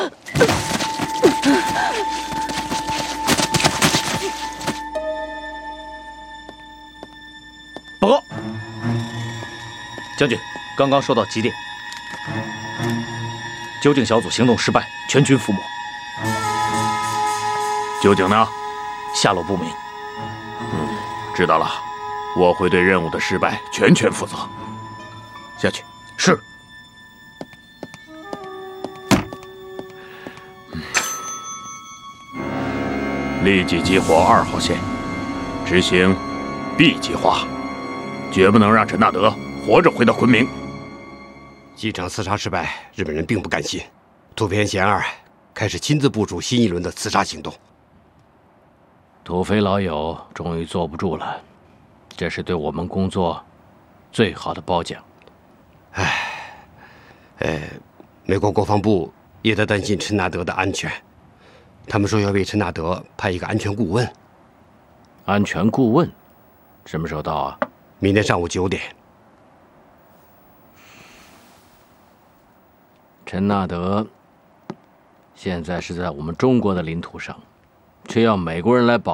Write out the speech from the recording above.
报告，将军，刚刚收到急电，究竟小组行动失败，全军覆没。 究竟呢？ 下落不明。 知道了，我会对任务的失败全权负责。下去。 是。 立即激活2号线，执行 B 计划，绝不能让陈纳德活着回到昆明。 机场刺杀失败，日本人并不甘心，土肥贤二开始亲自部署新一轮的刺杀行动。 土肥老友终于坐不住了，这是对我们工作最好的褒奖。 美国国防部也在担心陈纳德的安全，他们说要为陈纳德派一个安全顾问。 安全顾问什么时候到啊？ 明天上午9点。 陈纳德现在是在我们中国的领土上，却要美国人来保